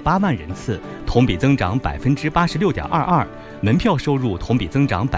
8万人次，同比增长86.22%，门票收入同比增长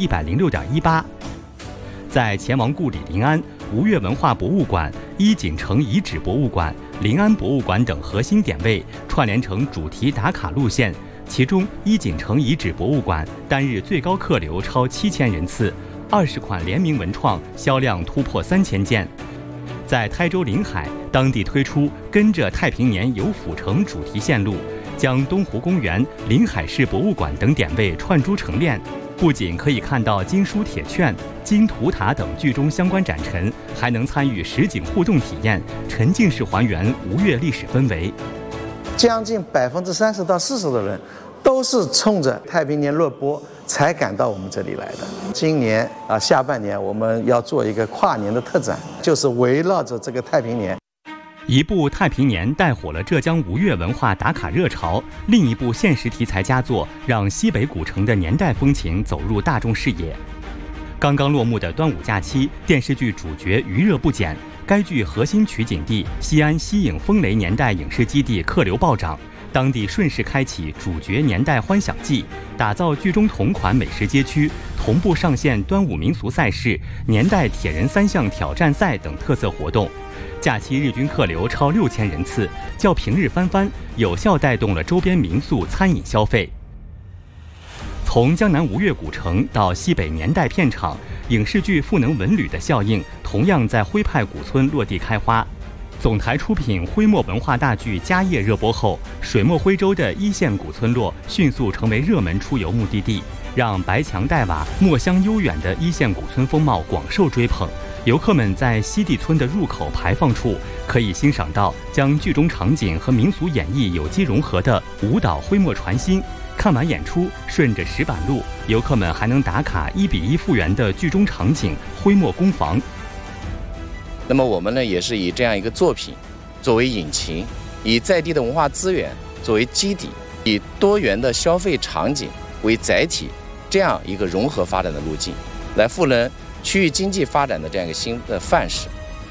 106.18%。在前王故里临安、吴越文化博物馆、伊锦城遗址博物馆、临安博物馆等核心点位串联成主题打卡路线，其中伊锦城遗址博物馆单日最高客流超7000人次，20款联名文创销量突破3000件。在台州临海，当地推出跟着太平年游府城主题线路，将东湖公园、临海市博物馆等点位串珠成链，不仅可以看到金书铁券、金图塔等剧中相关展陈，还能参与实景互动体验，沉浸式还原吴越历史氛围。 将近30%到40%的人都是冲着太平年乐播才赶到我们这里来的。今年下半年我们要做一个跨年的特展，就是围绕着这个太平年。 一部《太平年》带火了浙江吴越文化打卡热潮，另一部现实题材佳作让西北古城的年代风情走入大众视野。刚刚落幕的端午假期，电视剧主角余热不减，该剧核心取景地西安西影风雷年代影视基地客流暴涨，当地顺势开启主角年代欢享季，打造剧中同款美食街区，同步上线端午民俗赛事、年代铁人3项挑战赛等特色活动。假期日均客流超6000人次，较平日翻番，有效带动了周边民宿餐饮消费。从江南吴越古城到西北年代片场，影视剧赋能文旅的效应同样在徽派古村落地开花。总台出品徽墨文化大剧《家业》热播后，水墨徽州的一线古村落迅速成为热门出游目的地，让白墙黛瓦、墨香悠远的一线古村风貌广受追捧。游客们在西地村的入口排放处可以欣赏到将剧中场景和民俗演绎有机融合的舞蹈徽墨传新。看完演出，顺着石板路，游客们还能打卡1:1复原的剧中场景徽墨工坊。 那么我们呢，也是以这样一个作品作为引擎，以在地的文化资源作为基底，以多元的消费场景为载体，这样一个融合发展的路径，来赋能区域经济发展的这样一个新的范式。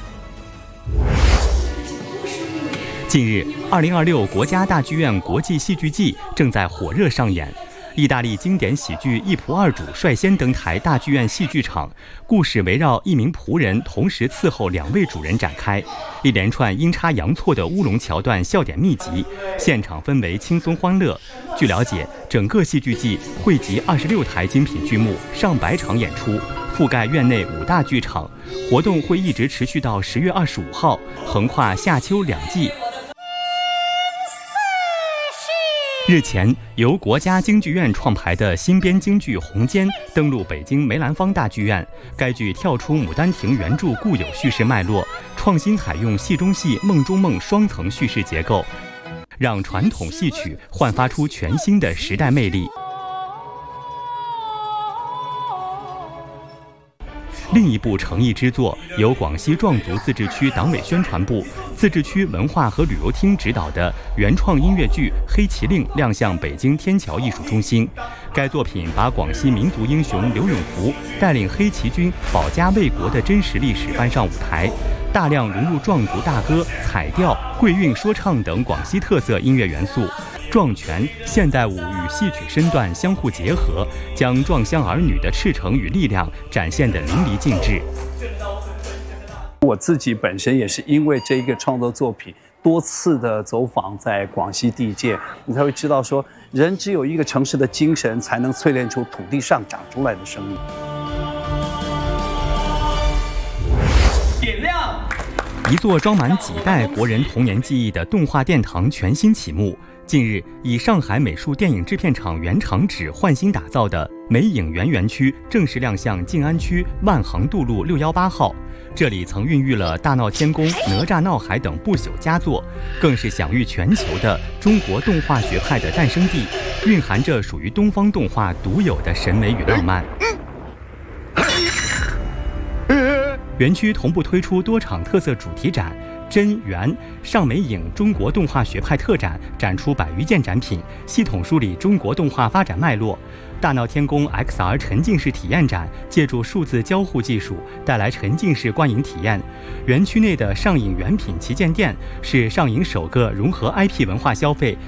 近日，2026国家大剧院国际戏剧季正在火热上演。意大利经典喜剧《一仆二主》率先登台大剧院戏剧场，故事围绕一名仆人同时伺候2位主人展开，一连串阴差阳错的乌龙桥段笑点密集，现场氛围轻松欢乐。据了解，整个戏剧季汇集26台精品剧目，上百场演出，覆盖院内5大剧场，活动会一直持续到10月25号，横跨夏秋2季。日前，由国家京剧院创排的新编京剧《红笺》登陆北京梅兰芳大剧院。该剧跳出《牡丹亭》原著固有叙事脉络，创新采用戏中戏、梦中梦双层叙事结构，让传统戏曲焕发出全新的时代魅力。另一部诚意之作，由广西壮族自治区党委宣传部、自治区文化和旅游厅指导的原创音乐剧《黑旗令》亮相北京天桥艺术中心。该作品把广西民族英雄刘永福带领黑旗军保家卫国的真实历史搬上舞台，大量融入壮族大歌、彩调、桂韵说唱等广西特色音乐元素。壮拳、现代舞与戏曲身段相互结合，将壮乡儿女的赤诚与力量展现得淋漓尽致。 我自己本身也是因为这个创作作品多次的走访在广西地界，你才会知道说，人只有一个城市的精神，才能淬炼出土地上长出来的生命。 点亮一座装满几代国人童年记忆的动画殿堂全新启幕。近日，以上海美术电影制片厂原厂址换新打造的美影园园区正式亮相静安区万恒渡路618号。这里曾孕育了《大闹天宫》《哪吒闹海》等不朽佳作，更是享誉全球的中国动画学派的诞生地，蕴含着属于东方动画独有的审美与浪漫。园区同步推出多场特色主题展，真圆上美影中国动画学派特展展出100余件展品，系统梳理中国动画发展脉络。大闹天宫 XR 沉浸式体验展借助数字交互技术带来沉浸式观影体验。园区内的上影原品旗舰店是上影首个融合 IP 文化消费